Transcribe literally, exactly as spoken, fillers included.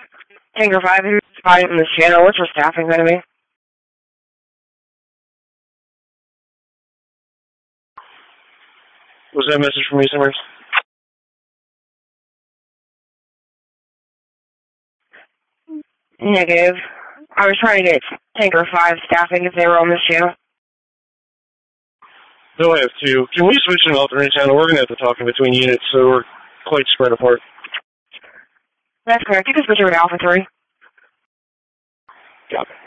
Tanker five, who's spotting in this channel? What's your staffing going to be? Was that a message from me, Summers? Negative. I was trying to get Tanker five staffing if they were on this channel. No, I have two. Can we switch to an alternate channel? We're going to have to talk in between units, so we're quite spread apart. That's correct. You can switch over to Alpha three. Got it.